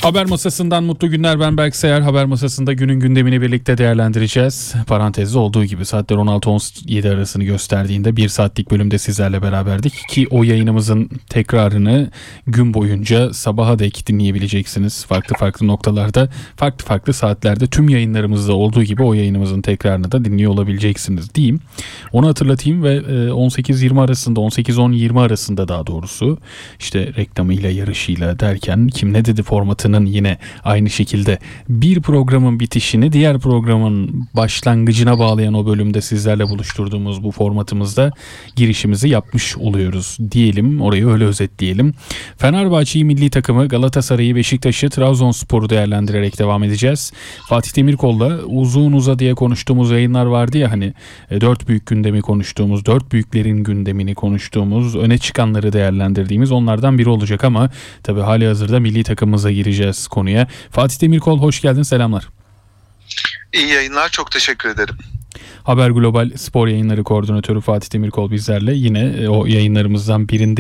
Haber masasından mutlu günler, ben Berk Sayar. Haber masasında günün gündemini birlikte değerlendireceğiz. Parantezde olduğu gibi saatler 16-17 arasını gösterdiğinde 1 saatlik bölümde sizlerle beraberdik. Ki o yayınımızın tekrarını gün boyunca sabaha dek dinleyebileceksiniz. Farklı noktalarda, farklı saatlerde tüm yayınlarımızda olduğu gibi o yayınımızın tekrarını da dinliyor olabileceksiniz diyeyim. Onu hatırlatayım ve 18-20 arasında, 18-10-20 arasında daha doğrusu işte reklamıyla, yarışıyla derken kim ne dedi formatının yine aynı şekilde bir programın bitişini diğer programın başlangıcına bağlayan o bölümde sizlerle buluşturduğumuz bu formatımızda girişimizi yapmış oluyoruz diyelim. Orayı öyle özetleyelim. Fenerbahçe'yi, milli takımı, Galatasaray'ı, Beşiktaş'ı, Trabzonspor'u değerlendirerek devam edeceğiz. Fatih Demirkol'la uzun uzadıya konuştuğumuz yayınlar vardı ya hani 4 büyük gündemi konuştuğumuz, 4 büyüklerin gündemini konuştuğumuz, öne çıkanları değerlendirdiğimiz onlardan biri olacak ama tabii hali hazırda milli takımımıza gireceğiz konuya. Fatih Demirkol hoş geldin, selamlar. İyi yayınlar, çok teşekkür ederim. Haber Global Spor Yayınları Koordinatörü Fatih Demirkol bizlerle, yine o yayınlarımızdan birinde